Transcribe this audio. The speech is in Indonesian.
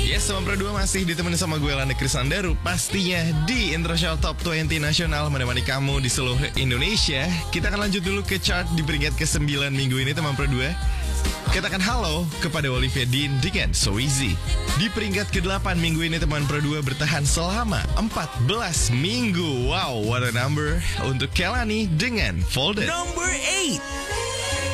Yes, teman Pro 2 masih ditemenin sama gue Landa Krisandaru. Pastinya di International Top 20 Nasional menemani kamu di seluruh Indonesia. Kita akan lanjut dulu ke chart di peringkat ke-9 minggu ini, teman Pro 2. Katakan halo kepada Olivia Dean dengan So Easy. Di peringkat ke-8 minggu ini, teman Pro 2 bertahan selama 14 minggu. Wow, what a number. Untuk Kelani dengan Folded. Number 8.